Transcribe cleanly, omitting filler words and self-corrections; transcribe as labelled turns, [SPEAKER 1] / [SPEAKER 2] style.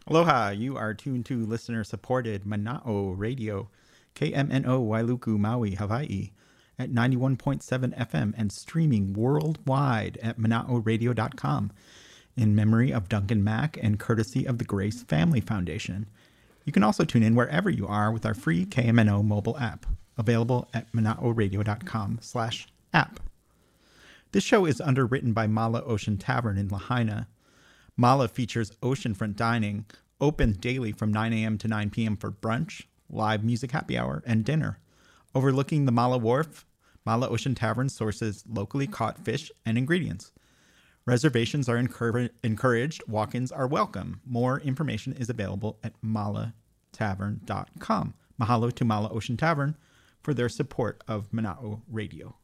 [SPEAKER 1] Aloha, you are tuned to listener-supported Mana'o Radio, KMNO Wailuku, Maui, Hawaii, at 91.7 FM and streaming worldwide at mana'oradio.com in memory of Duncan Mack and courtesy of the Grace Family Foundation. You can also tune in wherever you are with our free KMNO mobile app, available at mana'oradio.com/app. This show is underwritten by Mala Ocean Tavern in Lahaina. Mala features oceanfront dining, open daily from 9 a.m. to 9 p.m. for brunch, live music happy hour, and dinner. Overlooking the Mala Wharf, Mala Ocean Tavern sources locally caught fish and ingredients. Reservations are encouraged. Walk-ins are welcome. More information is available at malatavern.com. Mahalo to Mala Ocean Tavern for their support of Mana'o Radio.